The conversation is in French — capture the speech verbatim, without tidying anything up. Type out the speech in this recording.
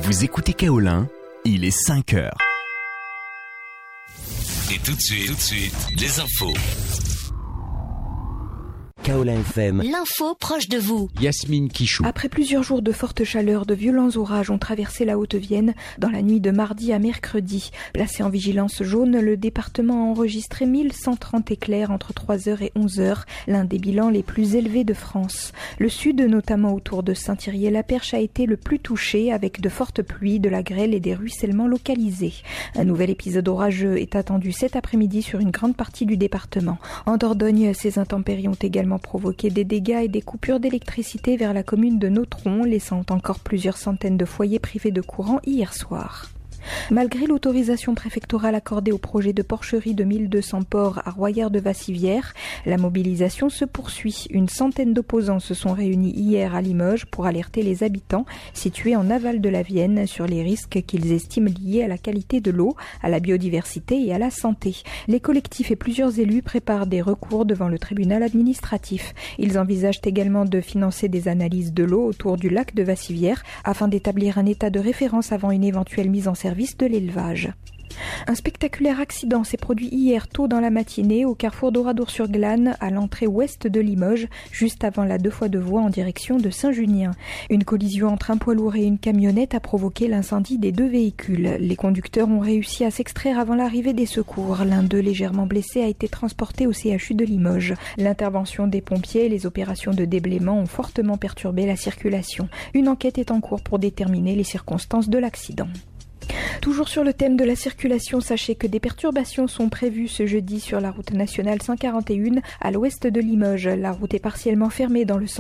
Vous écoutez Kaolin, il est cinq heures. Et tout de suite, tout de suite, les infos. Kaolin F M. L'info proche de vous. Yasmine Quichou. Après plusieurs jours de forte chaleur, de violents orages ont traversé la Haute-Vienne dans la nuit de mardi à mercredi. Placé en vigilance jaune, le département a enregistré mille cent trente éclairs entre trois heures et onze heures, l'un des bilans les plus élevés de France. Le sud, notamment autour de Saint-Thierry-la-Perche, a été le plus touché avec de fortes pluies, de la grêle et des ruissellements localisés. Un nouvel épisode orageux est attendu cet après-midi sur une grande partie du département. En Dordogne, ces intempéries ont également provoqué des dégâts et des coupures d'électricité vers la commune de Nottron, laissant encore plusieurs centaines de foyers privés de courant hier soir. Malgré l'autorisation préfectorale accordée au projet de porcherie de mille deux cents porcs à Royère-de-Vassivière, la mobilisation se poursuit. Une centaine d'opposants se sont réunis hier à Limoges pour alerter les habitants situés en aval de la Vienne sur les risques qu'ils estiment liés à la qualité de l'eau, à la biodiversité et à la santé. Les collectifs et plusieurs élus préparent des recours devant le tribunal administratif. Ils envisagent également de financer des analyses de l'eau autour du lac de Vassivière afin d'établir un état de référence avant une éventuelle mise en service de l'élevage. Un spectaculaire accident s'est produit hier tôt dans la matinée au carrefour d'Oradour-sur-Glane, à l'entrée ouest de Limoges, juste avant la deux fois deux voies en direction de Saint-Junien. Une collision entre un poids lourd et une camionnette a provoqué l'incendie des deux véhicules. Les conducteurs ont réussi à s'extraire avant l'arrivée des secours. L'un d'eux, légèrement blessé, a été transporté au C H U de Limoges. L'intervention des pompiers et les opérations de déblaiement ont fortement perturbé la circulation. Une enquête est en cours pour déterminer les circonstances de l'accident. Toujours sur le thème de la circulation, sachez que des perturbations sont prévues ce jeudi sur la route nationale cent quarante et un à l'ouest de Limoges. La route est partiellement fermée dans le sens